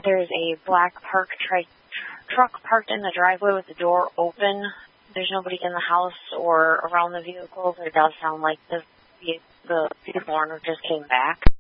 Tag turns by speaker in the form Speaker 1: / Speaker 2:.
Speaker 1: There's a black truck parked in the driveway with the door open. There's nobody in the house or around the vehicles. It does sound like the vehicle owner just came back.